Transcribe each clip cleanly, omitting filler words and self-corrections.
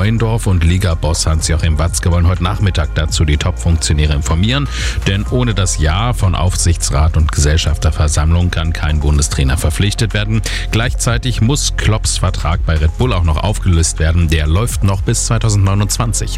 Neuendorf und Liga-Boss Hans-Joachim Watzke wollen heute Nachmittag dazu die Top-Funktionäre informieren. Denn ohne das Ja von Aufsichtsrat und Gesellschafterversammlung kann kein Bundestrainer verpflichtet werden. Gleichzeitig muss Klopps Vertrag bei Red Bull auch noch aufgelöst werden. Der läuft noch bis 2029.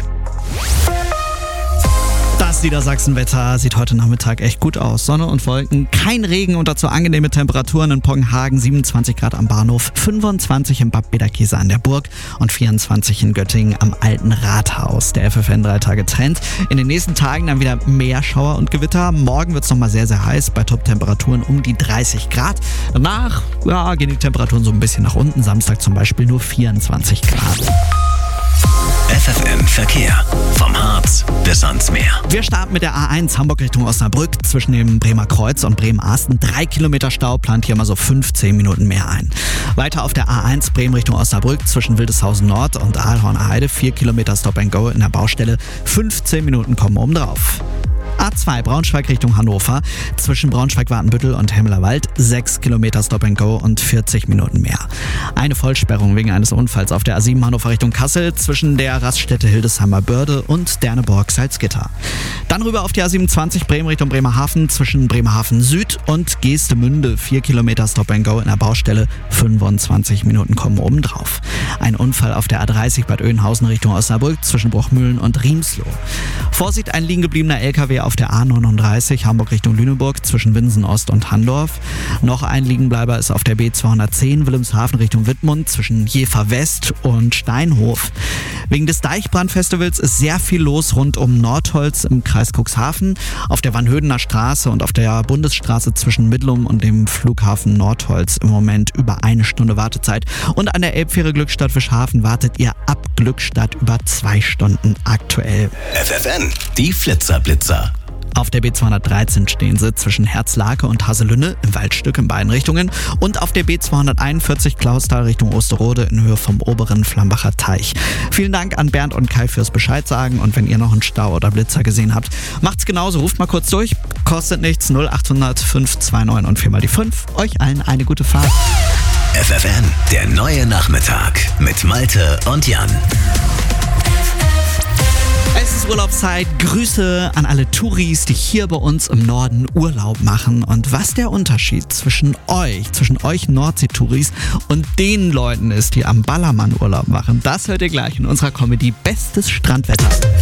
Das Niedersachsenwetter sieht heute Nachmittag echt gut aus. Sonne und Wolken, kein Regen und dazu angenehme Temperaturen in Poggenhagen, 27 Grad am Bahnhof, 25 im Bad Bederkese an der Burg und 24 in Göttingen am Alten Rathaus. Der FFN 3 Tage Trend. In den nächsten Tagen dann wieder mehr Schauer und Gewitter. Morgen wird es nochmal sehr, sehr heiß bei Top-Temperaturen um die 30 Grad. Danach gehen die Temperaturen so ein bisschen nach unten. Samstag zum Beispiel nur 24 Grad. FFN Verkehr. Vom Harz bis ans Meer. Wir starten mit der A1 Hamburg Richtung Osnabrück. Zwischen dem Bremer Kreuz und Bremen-Arsten 3 Kilometer Stau, plant hier mal so 15 Minuten mehr ein. Weiter auf der A1 Bremen Richtung Osnabrück zwischen Wildeshausen Nord und Aalhorner Heide 4 Kilometer Stop and Go in der Baustelle. 15 Minuten kommen obendrauf. A2 Braunschweig Richtung Hannover, zwischen Braunschweig-Watenbüttel und Hemmelerwald 6 Kilometer Stop and Go und 40 Minuten mehr. Eine Vollsperrung wegen eines Unfalls auf der A7 Hannover Richtung Kassel zwischen der Raststätte Hildesheimer Börde und Derneborg-Salzgitter. Dann rüber auf die A27 Bremen Richtung Bremerhaven zwischen Bremerhaven Süd und Geestemünde 4 Kilometer Stop and Go in der Baustelle, 25 Minuten kommen obendrauf. Ein Unfall auf der A30 Bad Oeynhausen Richtung Osnabrück zwischen Bruchmühlen und Riemsloh. Vorsicht, ein liegen gebliebener LKW auf der A39 Hamburg Richtung Lüneburg zwischen Winsen Ost und Handorf. Noch ein Liegenbleiber ist auf der B210 Wilhelmshaven Richtung Wittmund zwischen Jever West und Steinhof. Wegen des Deichbrandfestivals ist sehr viel los rund um Nordholz im Kreis Cuxhaven, auf der Vanhödener Straße und auf der Bundesstraße zwischen Midlum und dem Flughafen Nordholz im Moment über 1 Stunde Wartezeit. Und an der Elbfähre Glückstadt-Fischhafen wartet ihr ab Glückstadt über 2 Stunden aktuell. FFN, die Flitzer-Blitzer. Auf der B213 stehen sie zwischen Herzlake und Haselünne im Waldstück in beiden Richtungen und auf der B241 Clausthal Richtung Osterode in Höhe vom oberen Flambacher Teich. Vielen Dank an Bernd und Kai fürs Bescheid sagen und wenn ihr noch einen Stau oder Blitzer gesehen habt, macht's genauso, ruft mal kurz durch, kostet nichts, 0800 529 und 4 mal die 5. Euch allen eine gute Fahrt. FFN, der neue Nachmittag mit Malte und Jan. Es ist Urlaubszeit. Grüße an alle Touris, die hier bei uns im Norden Urlaub machen. Und was der Unterschied zwischen euch Nordsee-Touris und den Leuten ist, die am Ballermann Urlaub machen, das hört ihr gleich in unserer Comedy Bestes Strandwetter.